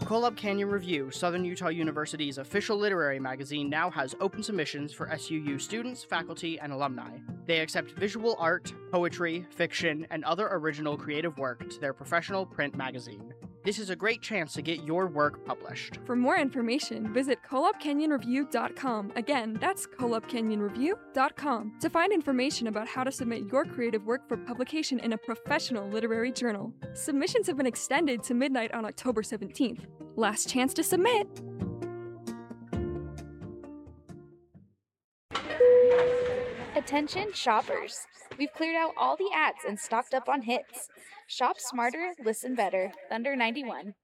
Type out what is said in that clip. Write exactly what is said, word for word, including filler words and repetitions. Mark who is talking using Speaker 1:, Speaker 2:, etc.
Speaker 1: Colab Canyon Review, Southern Utah University's official literary magazine, now has open submissions for S U U students, faculty, and alumni. They accept visual art, poetry, fiction, and other original creative work to their professional print magazine. This is a great chance to get your work published.
Speaker 2: For more information, visit colab canyon review dot com. Again, that's colab canyon review dot com to find information about how to submit your creative work for publication in a professional literary journal. Submissions have been extended to midnight on October seventeenth. Last chance to submit!
Speaker 3: Attention shoppers! We've cleared out all the ads and stocked up on hits. Shop smarter, listen better. Thunder ninety-one.